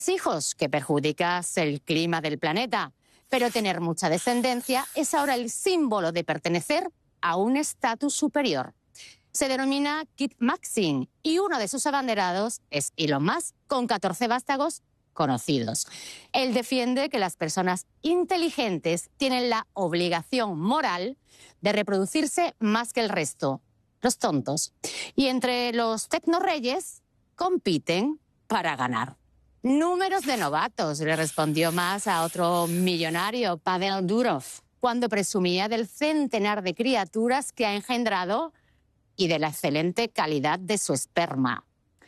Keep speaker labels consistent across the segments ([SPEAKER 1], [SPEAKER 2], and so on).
[SPEAKER 1] hijos, que perjudicas el clima del planeta. Pero tener mucha descendencia es ahora el símbolo de pertenecer a un estatus superior. Se denomina Kid Maxim y uno de sus abanderados es Elon Musk, con 14 vástagos conocidos. Él defiende que las personas inteligentes tienen la obligación moral de reproducirse más que el resto, los tontos. Y entre los tecnorreyes compiten para ganar. Números de novatos, le respondió Musk a otro millonario, Pavel Durov, cuando presumía del centenar de criaturas que ha engendrado y de la excelente calidad de su esperma.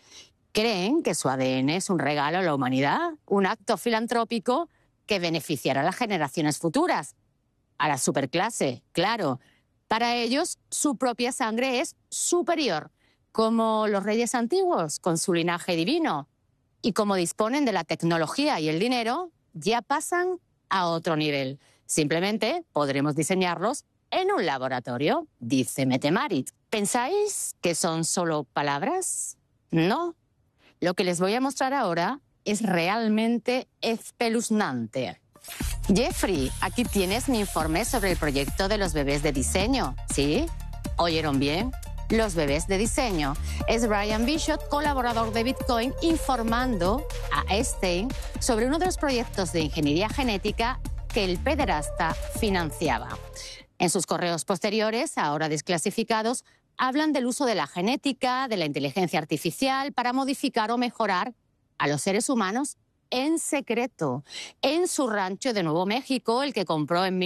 [SPEAKER 1] Creen que su ADN es un regalo a la humanidad, un acto filantrópico que beneficiará a las generaciones futuras, a la superclase, claro. Para ellos, su propia sangre es superior, como los reyes antiguos con su linaje divino. Y como disponen de la tecnología y el dinero, ya pasan a otro nivel. Simplemente podremos diseñarlos en un laboratorio, dice Mette-Marit. ¿Pensáis que son solo palabras? No. Lo que les voy a mostrar ahora es realmente espeluznante. Jeffrey, aquí tienes mi informe sobre el proyecto de los bebés de diseño. ¿Sí? ¿Oyeron bien? Los bebés de diseño. Es Brian Bishop, colaborador de Bitcoin, informando a Epstein sobre uno de los proyectos de ingeniería genética que el pederasta financiaba. En sus correos posteriores, ahora desclasificados, hablan del uso de la genética, de la inteligencia artificial para modificar o mejorar a los seres humanos en secreto, en su rancho de Nuevo México, el que compró en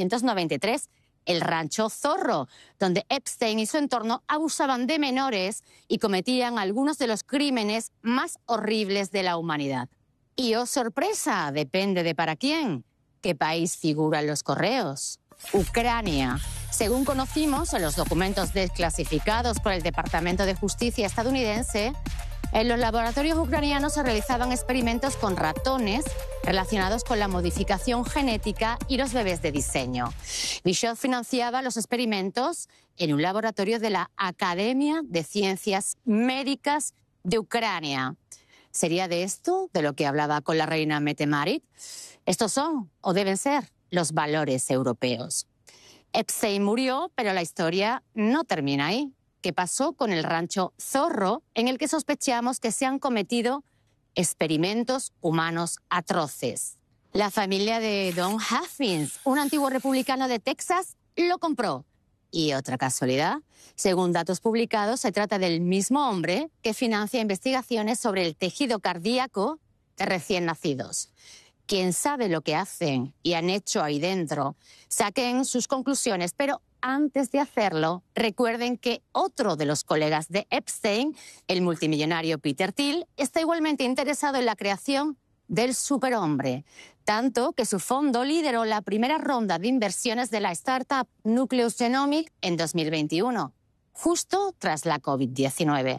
[SPEAKER 1] 1993, el rancho Zorro, donde Epstein y su entorno abusaban de menores y cometían algunos de los crímenes más horribles de la humanidad. Y, oh sorpresa, depende de para quién, qué país figuran los correos. Ucrania. Según conocimos en los documentos desclasificados por el Departamento de Justicia estadounidense, en los laboratorios ucranianos se realizaban experimentos con ratones relacionados con la modificación genética y los bebés de diseño. Bishop financiaba los experimentos en un laboratorio de la Academia de Ciencias Médicas de Ucrania. ¿Sería de esto de lo que hablaba con la reina Mette-Marit? Estos son, o deben ser, los valores europeos. Epstein murió, pero la historia no termina ahí. ¿Qué pasó con el rancho Zorro, en el que sospechamos que se han cometido experimentos humanos atroces? La familia de Don Huffins, un antiguo republicano de Texas, lo compró. Y otra casualidad, según datos publicados, se trata del mismo hombre que financia investigaciones sobre el tejido cardíaco de recién nacidos. Quién sabe lo que hacen y han hecho ahí dentro. Saquen sus conclusiones, pero antes de hacerlo, recuerden que otro de los colegas de Epstein, el multimillonario Peter Thiel, está igualmente interesado en la creación del superhombre, tanto que su fondo lideró la primera ronda de inversiones de la startup Nucleus Genomics en 2021, justo tras la COVID-19.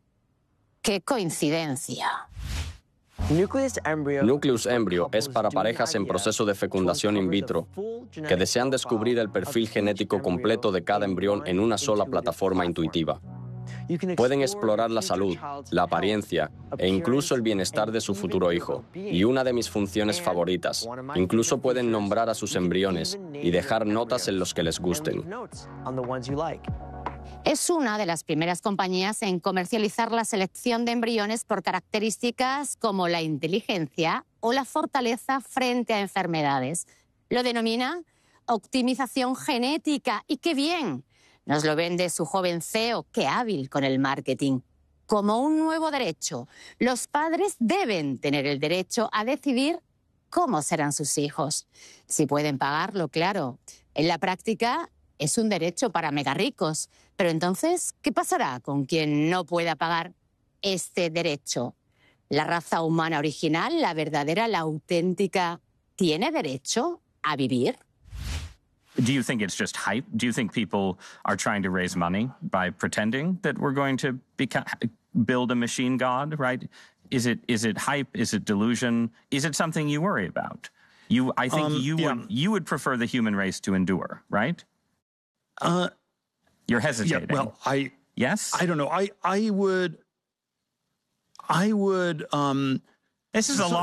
[SPEAKER 1] ¡Qué coincidencia!
[SPEAKER 2] Nucleus Embryo es para parejas en proceso de fecundación in vitro que desean descubrir el perfil genético completo de cada embrión en una sola plataforma intuitiva. Pueden explorar la salud, la apariencia e incluso el bienestar de su futuro hijo. Y una de mis funciones favoritas, incluso pueden nombrar a sus embriones y dejar notas en los que les gusten.
[SPEAKER 1] Es una de las primeras compañías en comercializar la selección de embriones por características como la inteligencia o la fortaleza frente a enfermedades. Lo denomina optimización genética. ¡Y qué bien! Nos lo vende su joven CEO, qué hábil con el marketing. Como un nuevo derecho, los padres deben tener el derecho a decidir cómo serán sus hijos. Si pueden pagarlo, claro. En la práctica es un derecho para megarricos. Pero entonces, ¿qué pasará con quien no pueda pagar este derecho? ¿La raza humana original, la verdadera, la auténtica, tiene derecho a vivir?
[SPEAKER 3] Do you think it's just hype? Do you think people are trying to raise money by pretending that we're going to build a machine god, right? Is it hype? Is it delusion? Is it something you worry about? I think you would prefer the human race to endure, right? You're hesitating.
[SPEAKER 4] Yeah, well,
[SPEAKER 3] yes?
[SPEAKER 4] I don't know. I would
[SPEAKER 3] This is a long